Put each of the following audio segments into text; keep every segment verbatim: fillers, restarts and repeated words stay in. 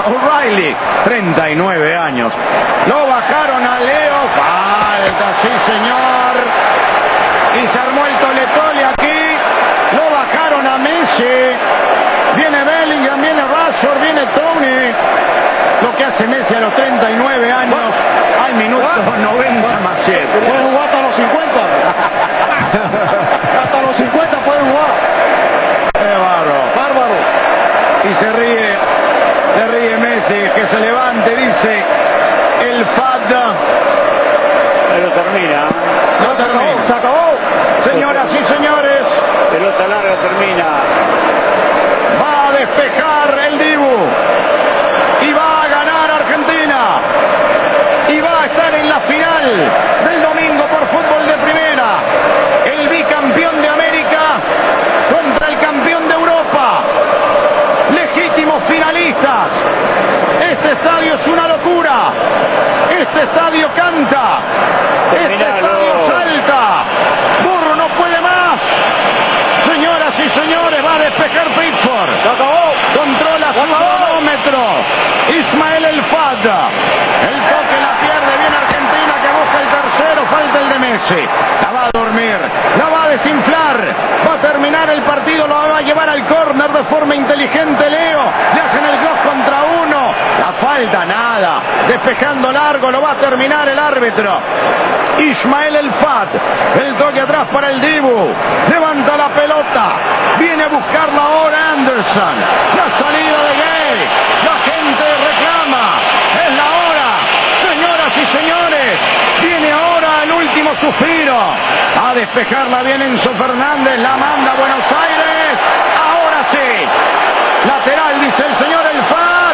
O'Reilly, treinta y nueve años. Lo bajaron a Leo. Falta, sí señor. Y se armó el tole-tole aquí. Lo bajaron a Messi. Viene Bellingham, viene Rashford, viene Tony. Lo que hace Messi a los treinta y nueve años al minuto noventa más siete. Puede jugar hasta los cincuenta. Hasta los cincuenta puede jugar. ¡Qué bárbaro! Bárbaro. Y se ríe, se ríe Messi, que se levante, dice el F A D. Pero termina. No termina. Se acabó. Señoras y señores, Pelota larga, termina. va a despejar el Dibu. Y va a ganar Argentina. Y va a estar en la final del domingo por fútbol de primera. El bicampeón de América contra el campeón de Europa. Legítimos finalistas. Este estadio es una locura. Este estadio canta. Este estadio salta. Burro no puede más. Señoras y señores, va a despejar Pickford. Se acabó. Controla su cronómetro. Ismael El F A D. El toque la pierde. Viene Argentina que busca el tercero. Falta el de Messi. La va a dormir. La va a desinflar. Va a terminar el partido. Lo va a llevar al córner de forma inteligente Leo. Le hacen el dos contra uno. La falta nada. Despejando largo. Lo va a terminar el árbitro. Ismael El F A D. El toque atrás para el Dibu. Levanta la pelota. Viene a buscarla ahora Anderson. La salida de Gay. La gente reclama. Es la hora. Señoras y señores. Viene ahora el último suspiro. A despejarla bien Enzo Fernández. La manda a Buenos Aires. Ahora sí. Lateral, dice el señor El F A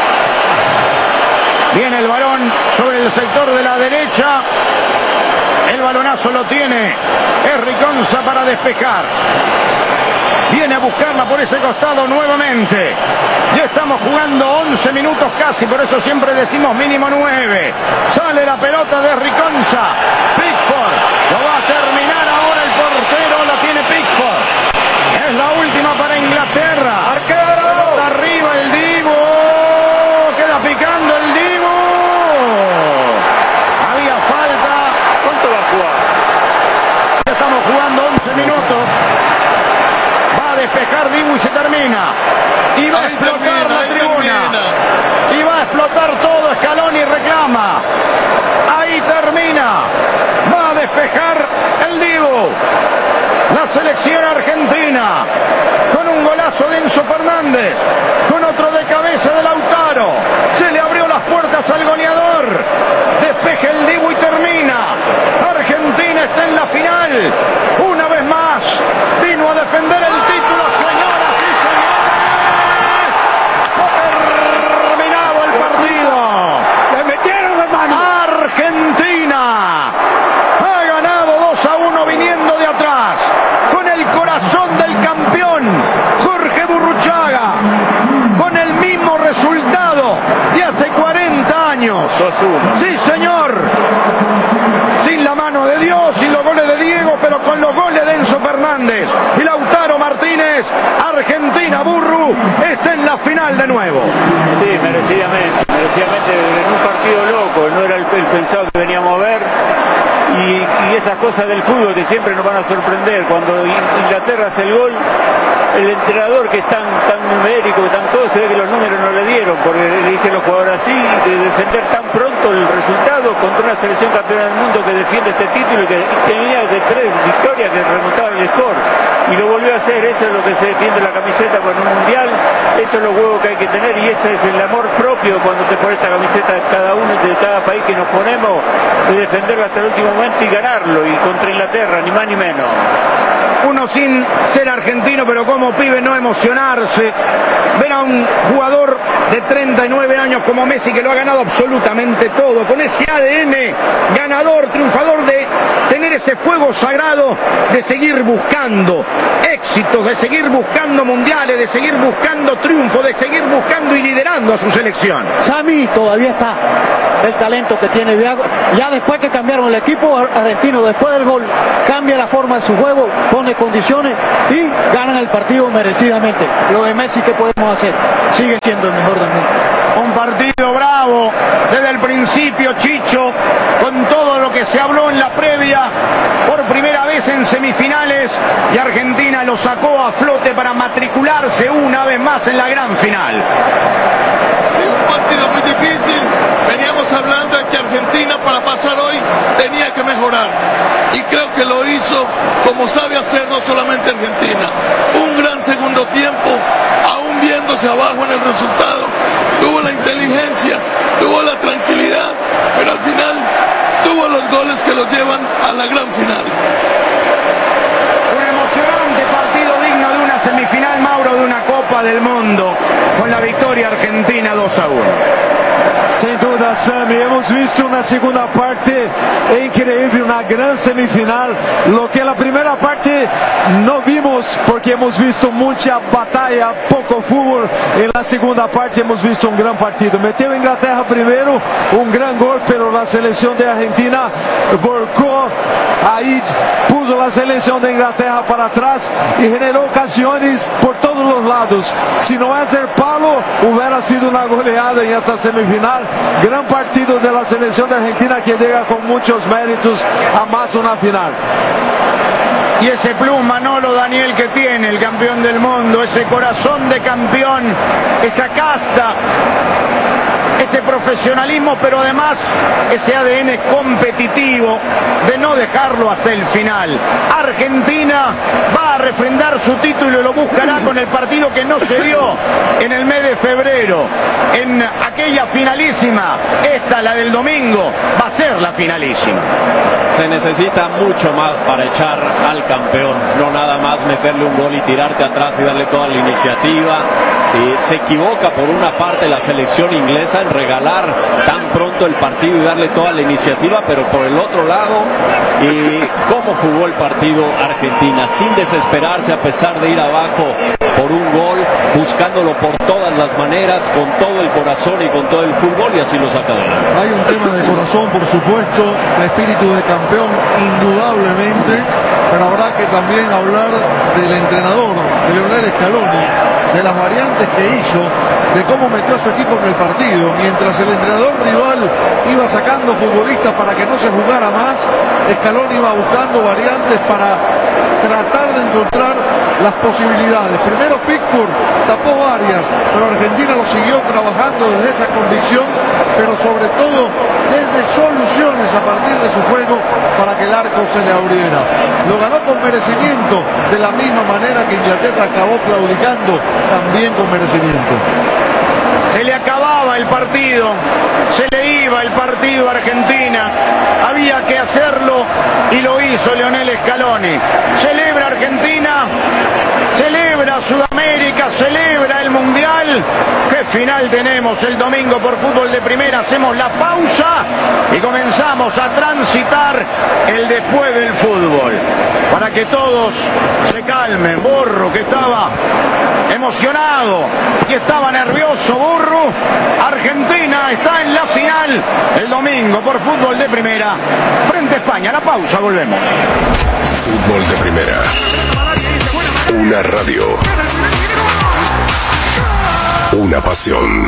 D. Viene el balón sobre el sector de la derecha. El balonazo lo tiene Riconza para despejar. Viene a buscarla por ese costado nuevamente. Ya estamos jugando once minutos casi, por eso siempre decimos mínimo nueve. Sale la pelota de Riconza. Pickford lo va a terminar ahora el portero, la tiene Pickford. Es la última para Inglaterra. Arquero. Pelota arriba el Dibu. Queda picando el Dibu. Había falta. ¿Cuánto va a jugar? Ya estamos jugando once minutos. Va a despejar Dibu y se termina. Y va a Ahí explotar termina, la ahí tribuna. termina. Y va a explotar todo. Scaloni reclama. Ahí termina. Va a despejar el Dibu. La selección argentina. Con un golazo de Enzo Fernández. Con otro de cabeza de Lautaro. Se le abrió las puertas al goleador. Despeja el Dibu y termina. Argentina está en la final. Una vez más. Vino a defender el título, señoras y señores. Ha terminado el partido. Le metieron, hermano. Argentina ha ganado dos a uno viniendo de atrás. Con el corazón del campeón, Jorge Burruchaga. Con el mismo resultado de hace cuarenta años. dos uno. Sí, señor. Sin la mano de Dios, sin los goles de Diego, pero con los goles de Enzo Fernández y Lautaro Martínez. Argentina, Burru, está en la final de nuevo. Sí, merecidamente, merecidamente en un partido loco, no era el, el pensado que veníamos a ver. Y, y esas cosas del fútbol que siempre nos van a sorprender. Cuando Inglaterra hace el gol, el entrenador que es tan, tan numérico, tan todo, se ve que los números no le dieron, porque le dije a los jugadores así, de defender tan pronto el resultado contra una selección campeona del mundo que defiende este título y que tenía de tres victorias que remontaban el score. Y lo volvió a hacer. Eso es lo que se defiende la camiseta con un mundial. Eso es los huevos que hay que tener y ese es el amor propio cuando te pones esta camiseta de cada uno, de cada país que nos ponemos, de defenderlo hasta el último momento y ganarlo, y contra Inglaterra, ni más ni menos. Uno sin ser argentino, pero como pibe no emocionarse. Ver a un jugador de treinta y nueve años como Messi, que lo ha ganado absolutamente todo, con ese A D N ganador, triunfador, de tener ese fuego sagrado, de seguir buscando éxitos, de seguir buscando mundiales, de seguir buscando triunfos, de seguir buscando y liderando a su selección. Sami todavía está. El talento que tiene Viago. Ya después que cambiaron el equipo argentino, después del gol, cambia la forma de su juego, pone condiciones y ganan el partido merecidamente. Lo de Messi, ¿qué podemos hacer? Sigue siendo el mejor del mundo. Un partido bravo desde el principio, Chicho, con todo lo que se habló en la previa, por primera vez en semifinales, y Argentina lo sacó a flote para matricularse una vez más en la gran final. Sí, un partido muy difícil. Veníamos hablando de que Argentina para pasar hoy tenía que mejorar, y creo que lo hizo como sabe hacer no solamente Argentina. Un gran segundo tiempo, aún viéndose abajo en el resultado, tuvo la inteligencia, tuvo la tranquilidad, pero al final tuvo los goles que los llevan a la gran final. Un emocionante partido digno de una semifinal, Mauro, de una Copa del Mundo, con la victoria argentina dos a uno. Sem duda, Sami, hemos visto una segunda parte increíble, una gran semifinal. Lo que en la primera parte no vimos, porque hemos visto mucha batalla, poco fútbol. En la segunda parte hemos visto un gran partido. Metió Inglaterra primero, un gran gol, pero la selección de Argentina volcó ahí, puso la selección de Inglaterra para atrás y generó ocasiones por todos los lados. Si no es el palo, hubiera sido una goleada en esta semifinal. Gran partido de la selección de Argentina, que llega con muchos méritos a más una final. Y ese plus, Manolo, Daniel, que tiene el campeón del mundo, ese corazón de campeón, esa casta, ese profesionalismo, pero además ese A D N competitivo de no dejarlo hasta el final. Argentina va a refrendar su título y lo buscará con el partido que no se dio en el mes de febrero, en aquella finalísima. Esta, la del domingo, va a ser la finalísima. Se necesita mucho más para echar al campeón, no nada más meterle un gol y tirarte atrás y darle toda la iniciativa. Eh, se equivoca por una parte la selección inglesa en regalar tan pronto el partido y darle toda la iniciativa, pero por el otro lado, eh, cómo jugó el partido Argentina, sin desesperarse a pesar de ir abajo por un gol, buscándolo por todas las maneras, con todo el corazón y con todo el fútbol, y así lo saca adelante. Hay un tema de corazón, por supuesto, de espíritu de campeón, indudablemente, pero habrá que también hablar del entrenador, de Lionel Scaloni, de las variantes que hizo, de cómo metió a su equipo en el partido. Mientras el entrenador rival iba sacando futbolistas para que no se jugara más, Scaloni iba buscando variantes para tratar de encontrar las posibilidades. Primero Pickford tapó varias, pero Argentina lo siguió trabajando desde esa convicción, pero sobre todo desde soluciones a partir de su juego para que el arco se le abriera. Lo ganó con merecimiento, de la misma manera que Inglaterra acabó claudicando, también con merecimiento. Se le acababa el partido, se le iba el partido a Argentina, había que hacerlo y lo hizo Lionel Scaloni. Celebra Argentina, celebra Sudamérica, celebra el Mundial. ¿Qué final tenemos el domingo por Fútbol de Primera? Hacemos la pausa y comenzamos a transitar el después del fútbol, para que todos se calmen. Borro, que estaba emocionado y estaba nervioso, Burro. Argentina está en la final el domingo por Fútbol de Primera frente a España. La pausa, volvemos. Fútbol de Primera, una radio, una pasión.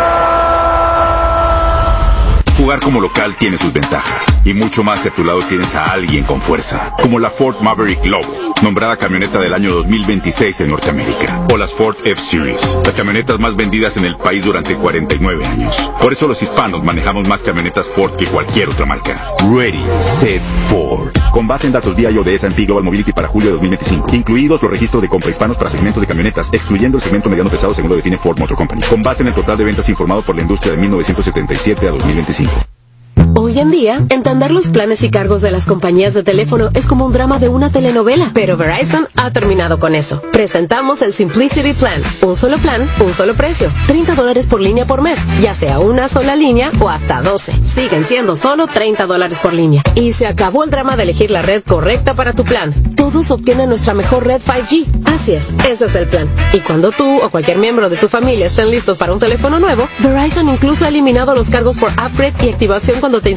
Jugar como local tiene sus ventajas, y mucho más si a tu lado tienes a alguien con fuerza, como la Ford Maverick Lobo, nombrada camioneta del año dos mil veintiséis en Norteamérica, o las Ford F-Series, las camionetas más vendidas en el país durante cuarenta y nueve años. Por eso los hispanos manejamos más camionetas Ford que cualquier otra marca. Ready, Set, Ford. Con base en datos V I O de S and P Global Mobility para julio de dos mil veinticinco, incluidos los registros de compra hispanos para segmentos de camionetas, excluyendo el segmento mediano pesado según lo define Ford Motor Company. Con base en el total de ventas informado por la industria de mil novecientos setenta y siete a dos mil veinticinco. Hoy en día, entender los planes y cargos de las compañías de teléfono es como un drama de una telenovela, pero Verizon ha terminado con eso. Presentamos el Simplicity Plan, un solo plan, un solo precio, treinta dólares por línea por mes, ya sea una sola línea o hasta doce. Siguen siendo solo treinta dólares por línea. Y se acabó el drama de elegir la red correcta para tu plan. Todos obtienen nuestra mejor red cinco G. Así es, ese es el plan. Y cuando tú o cualquier miembro de tu familia estén listos para un teléfono nuevo, Verizon incluso ha eliminado los cargos por upgrade y activación cuando te inscribes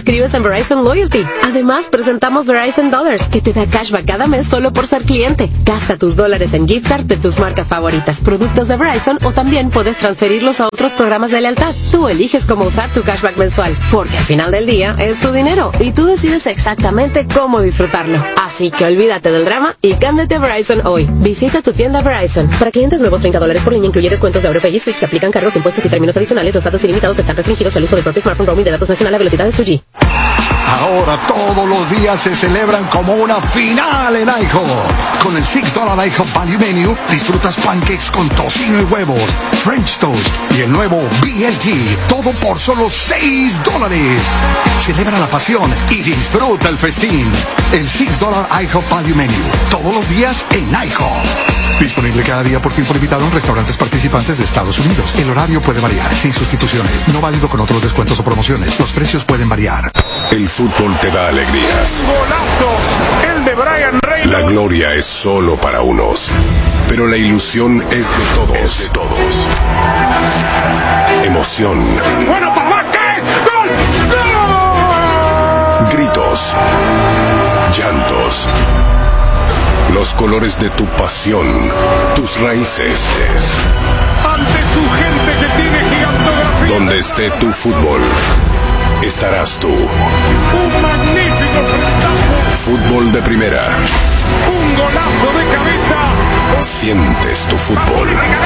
inscribes en Verizon Loyalty. Además, presentamos Verizon Dollars, que te da cashback cada mes solo por ser cliente. Gasta tus dólares en gift card de tus marcas favoritas, productos de Verizon, o también puedes transferirlos a otros programas de lealtad. Tú eliges cómo usar tu cashback mensual, porque al final del día es tu dinero y tú decides exactamente cómo disfrutarlo. Así que olvídate del drama y cámbiate a Verizon hoy. Visita tu tienda Verizon. Para clientes nuevos, treinta dólares por línea, incluye descuentos de AutoPay y Switch. Se aplican cargos, impuestos y términos adicionales. Los datos ilimitados están restringidos al uso del propio smartphone. Roaming de datos nacional a velocidades dos G. Ahora todos los días se celebran como una final en IHOP. Con el seis dólar IHOP Value Menu disfrutas pancakes con tocino y huevos, French toast y el nuevo B L T. Todo por solo seis dólares. Celebra la pasión y disfruta el festín. El seis dólar IHOP Value Menu. Todos los días en IHOP. Disponible cada día por tiempo limitado en restaurantes participantes de Estados Unidos. El horario puede variar, sin sustituciones. No válido con otros descuentos o promociones. Los precios pueden variar. El fútbol te da alegrías. Golazo, el de Brian Reynolds. La gloria es solo para unos, pero la ilusión es de todos. Es de todos. Emoción. Bueno, papá, ¿qué? ¡Gol! ¡Gol! Gritos. Llantos. Los colores de tu pasión, tus raíces. Ante su gente que tiene gigantografía. Donde esté tu fútbol, estarás tú. Un magnífico frentazo. Fútbol de primera. Un golazo de cabeza. Sientes tu fútbol.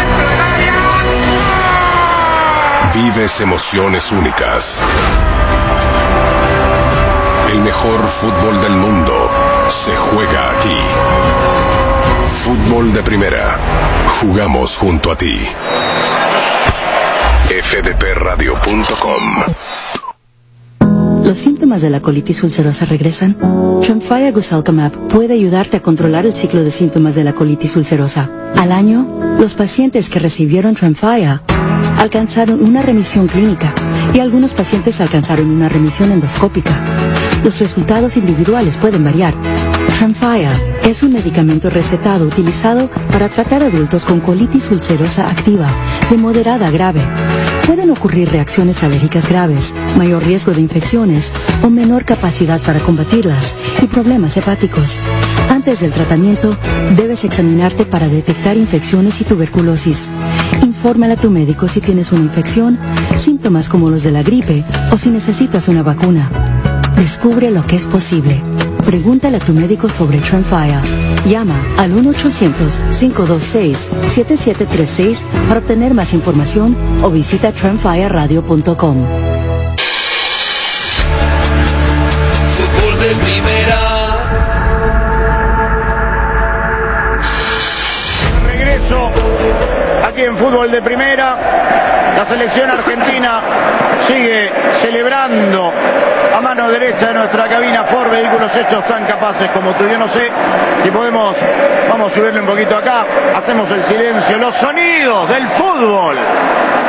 Vives emociones únicas. El mejor fútbol del mundo se juega aquí. Fútbol de primera. Jugamos junto a ti. F D P radio punto com. ¿Los síntomas de la colitis ulcerosa regresan? Tremfya Guselkumab puede ayudarte a controlar el ciclo de síntomas de la colitis ulcerosa. Al año, los pacientes que recibieron Tremfya alcanzaron una remisión clínica y algunos pacientes alcanzaron una remisión endoscópica. Los resultados individuales pueden variar. Tremfya es un medicamento recetado utilizado para tratar adultos con colitis ulcerosa activa de moderada a grave. Pueden ocurrir reacciones alérgicas graves, mayor riesgo de infecciones o menor capacidad para combatirlas y problemas hepáticos. Antes del tratamiento, debes examinarte para detectar infecciones y tuberculosis. Infórmale a tu médico si tienes una infección, síntomas como los de la gripe o si necesitas una vacuna. Descubre lo que es posible. Pregúntale a tu médico sobre Tremfya. Llama al uno ochocientos, cinco dos seis, siete siete tres seis para obtener más información o visita tremfya radio punto com. Fútbol de primera. Regreso aquí en Fútbol de Primera. La selección argentina sigue celebrando a mano derecha de nuestra cabina Ford, vehículos hechos tan capaces como tú. Yo no sé si podemos, vamos a subirle un poquito acá, hacemos el silencio, los sonidos del fútbol.